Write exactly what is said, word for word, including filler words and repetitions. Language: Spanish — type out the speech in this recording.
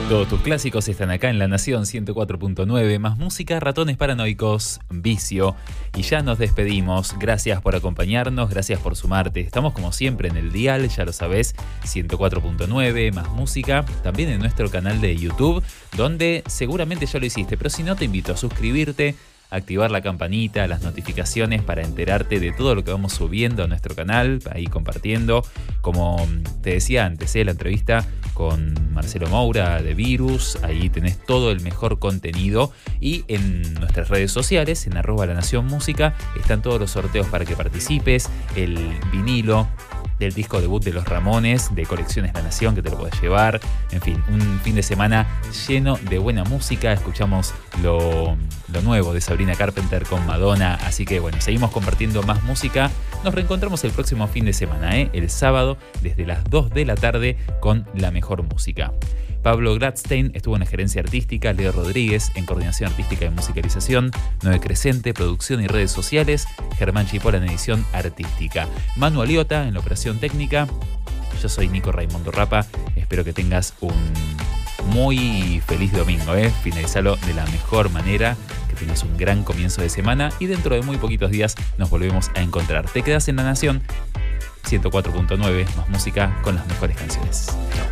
Todos tus clásicos están acá en La Nación ciento cuatro punto nueve, más música, ratones paranoicos, vicio. Y ya nos despedimos. Gracias por acompañarnos, gracias por sumarte. Estamos como siempre en el dial, ya lo sabés, ciento cuatro punto nueve, más música. También en nuestro canal de YouTube, donde seguramente ya lo hiciste, pero si no, te invito a suscribirte, activar la campanita, las notificaciones para enterarte de todo lo que vamos subiendo a nuestro canal, ahí compartiendo. Como te decía antes, ¿eh? la entrevista con Marcelo Moura de Virus, ahí tenés todo el mejor contenido. Y en nuestras redes sociales, en arroba La Nación Música, están todos los sorteos para que participes, el vinilo del disco debut de Los Ramones, de Colecciones La Nación, que te lo podés llevar. En fin, un fin de semana lleno de buena música. Escuchamos lo, lo nuevo de Sabrina Carpenter con Madonna. Así que bueno, seguimos compartiendo más música. Nos reencontramos el próximo fin de semana, ¿eh? el sábado, desde las dos de la tarde, con la mejor música. Pablo Gladstein estuvo en la gerencia artística, Leo Rodríguez en coordinación artística y musicalización, Noé Crescente, producción y redes sociales, Germán Chipola en edición artística, Manu Aliota en la operación técnica. Yo soy Nico Raimundo Rapa, espero que tengas un muy feliz domingo, ¿eh? Finalizalo de la mejor manera, que tengas un gran comienzo de semana y dentro de muy poquitos días nos volvemos a encontrar. Te quedas en La Nación ciento cuatro punto nueve, más música con las mejores canciones. Chao.